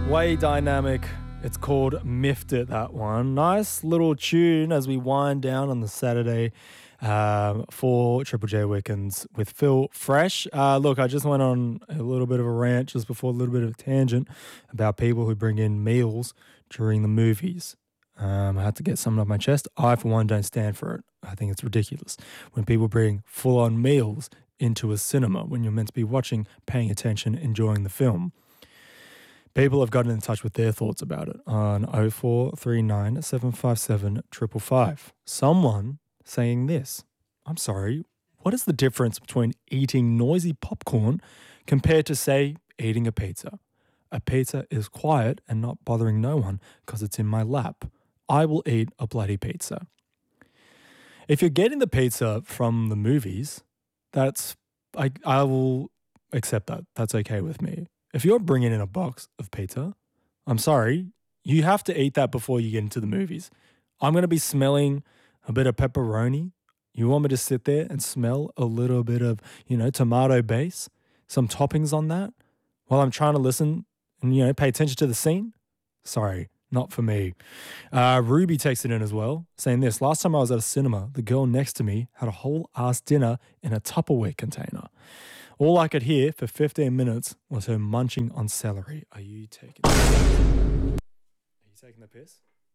Way dynamic. It's called Miffed It, that one. Nice little tune as we wind down on the Saturday for Triple J Weekends with Phil Fresh. Look, I just went on a little bit of a rant just before, a little bit of a tangent about people who bring in meals during the movies. I had to get something off my chest. I, for one, don't stand for it. I think it's ridiculous when people bring full-on meals into a cinema when you're meant to be watching, paying attention, enjoying the film. People have gotten in touch with their thoughts about it on 0439 757 555. Someone saying this: I'm sorry, what is the difference between eating noisy popcorn compared to, say, eating a pizza? A pizza is quiet and not bothering no one because it's in my lap. I will eat a bloody pizza. If you're getting the pizza from the movies, I will accept that. That's okay with me. If you're bringing in a box of pizza, I'm sorry, you have to eat that before you get into the movies. I'm going to be smelling a bit of pepperoni. You want me to sit there and smell a little bit of, tomato base, some toppings on that while I'm trying to listen and, pay attention to the scene? Sorry, not for me. Ruby takes it in as well, saying this: last time I was at a cinema, the girl next to me had a whole ass dinner in a Tupperware container. All I could hear for 15 minutes was her munching on celery. Are you taking the piss? Are you taking the piss?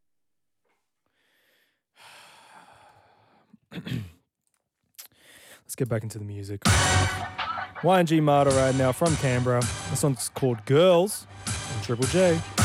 Let's get back into the music. YNG Marta right now from Canberra. This one's called Girls on Triple J.